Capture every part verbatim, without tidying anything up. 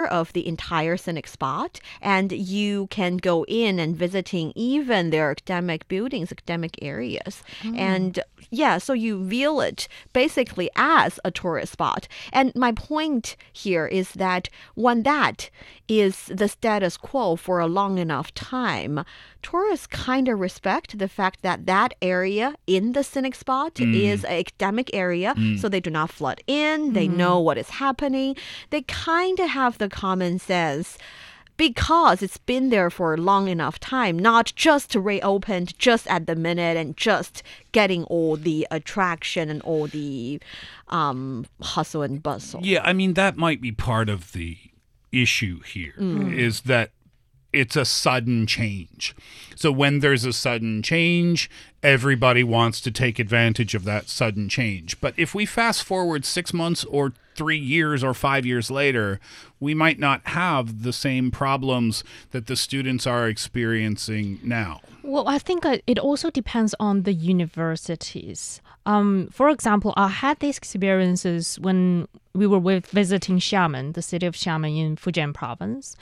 of the entire scenic spot, and you can go in and visiting even their academic buildings, academic areas. Mm. And yeah, so you view it basically as a tourist spot. And my point here is that when that is the status quo for a long enough time, tourists kind of respect the fact that that area in the scenic spot mm. is an academic area, mm. so they do not flood in, they mm. know what is happening. They kind of have the common sense because it's been there for a long enough time, not just reopened just at the minute and just getting all the attraction and all the um, hustle and bustle. Yeah, I mean, that might be part of the issue here, mm. is that it's a sudden change. So when there's a sudden change, everybody wants to take advantage of that sudden change. But if we fast forward six months or three years or five years later, we might not have the same problems that the students are experiencing now. Well, I think uh, it also depends on the universities. Um, for example, I had these experiences when we were with visiting Xiamen, the city of Xiamen in Fujian province,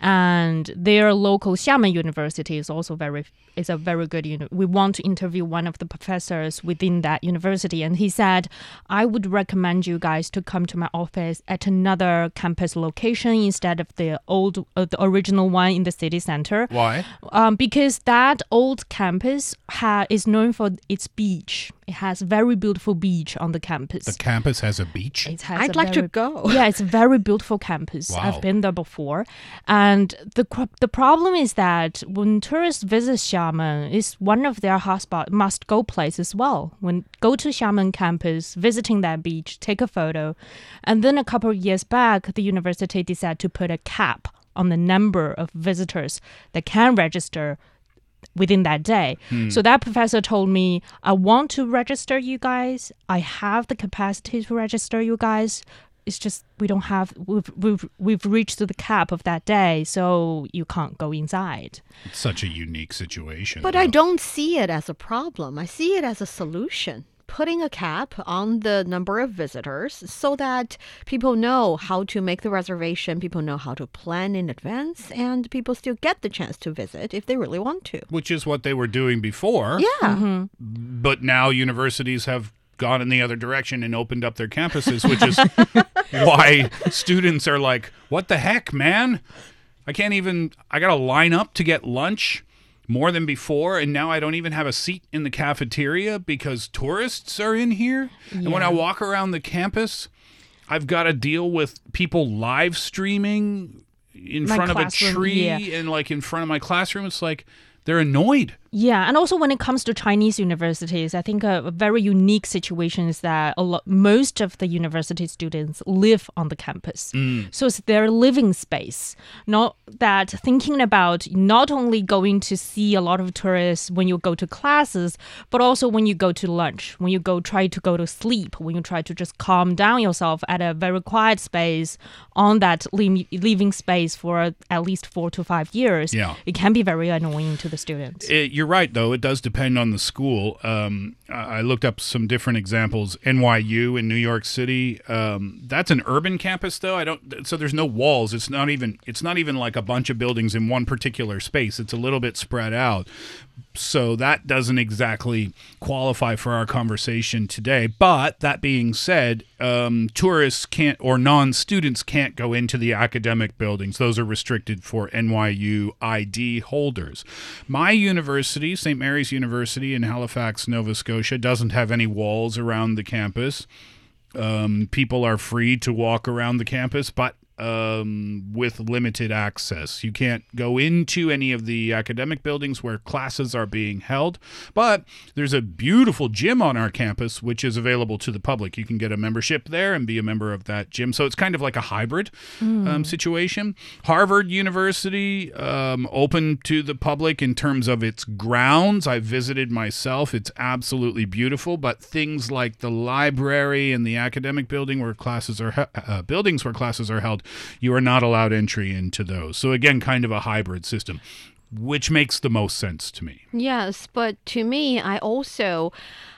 and their local Xiamen University is also very is a very good. Uni- we want to interview one of the professors within that university, and he said, "I would recommend you guys to come to my office at another campus location instead of the old, uh, the original one in the city center." Why? Um, because that old campus ha- is known for its beach. It has very beautiful beach on the campus. The campus has a beach? It has I'd a like very, to go. Yeah, it's a very beautiful campus. Wow. I've been there before. And the the problem is that when tourists visit Xiamen, it's one of their hotspot must-go places as well. When go to Xiamen campus, visiting that beach, take a photo. And then a couple of years back, the university decided to put a cap on the number of visitors that can register within that day. Hmm. So that professor told me, I want to register you guys. I have the capacity to register you guys. It's just we don't have, we've, we've, we've reached the cap of that day, so you can't go inside. It's such a unique situation. But though. I don't see it as a problem. I see it as a solution. Putting a cap on the number of visitors so that people know how to make the reservation, people know how to plan in advance, and people still get the chance to visit if they really want to. Which is what they were doing before. Yeah. Mm-hmm. But now universities have gone in the other direction and opened up their campuses, which is why students are like, what the heck, man? I can't even, I got to line up to get lunch more than before, and now I don't even have a seat in the cafeteria because tourists are in here. Yeah. And when I walk around the campus, I've got to deal with people live streaming in my front classroom, of a tree yeah. and like in front of my classroom. It's like they're annoyed. Yeah, and also when it comes to Chinese universities, I think a, a very unique situation is that a lot, most of the university students live on the campus. Mm. So it's their living space. Not that thinking about not only going to see a lot of tourists when you go to classes, but also when you go to lunch, when you go try to go to sleep, when you try to just calm down yourself at a very quiet space on that li- living space for at least four to five years. Yeah. It can be very annoying to the students. It, you're right, though. It does depend on the school. Um, I looked up some different examples. N Y U in New York City. Um, that's an urban campus, though. I don't. So there's no walls. It's not even. It's not even like a bunch of buildings in one particular space. It's a little bit spread out. So that doesn't exactly qualify for our conversation today. But that being said, um, tourists can't or non-students can't go into the academic buildings. Those are restricted for N Y U I D holders. My university, Saint Mary's University in Halifax, Nova Scotia, doesn't have any walls around the campus. Um, people are free to walk around the campus, but Um, with limited access. You can't go into any of the academic buildings where classes are being held, but there's a beautiful gym on our campus which is available to the public. You can get a membership there and be a member of that gym. So it's kind of like a hybrid mm. um, situation. Harvard University, um, open to the public in terms of its grounds. I visited myself. It's absolutely beautiful, but things like the library and the academic building where classes are he- uh, buildings where classes are held, you are not allowed entry into those. So again, kind of a hybrid system, which makes the most sense to me. Yes, but to me, I also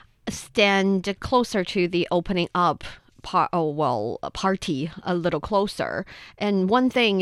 stand closer to the opening up par- oh, well, party a little closer. And one thing